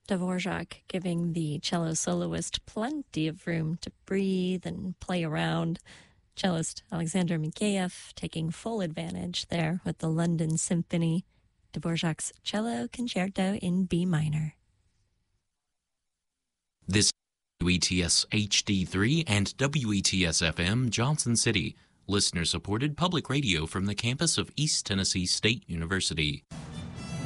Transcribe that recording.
Dvorak giving the cello soloist plenty of room to breathe and play around. Cellist Alexander Mikheyev taking full advantage there with the London Symphony, Dvorak's Cello Concerto in B minor. This WETS HD3 and WETS FM Johnson City, listener-supported public radio from the campus of East Tennessee State University.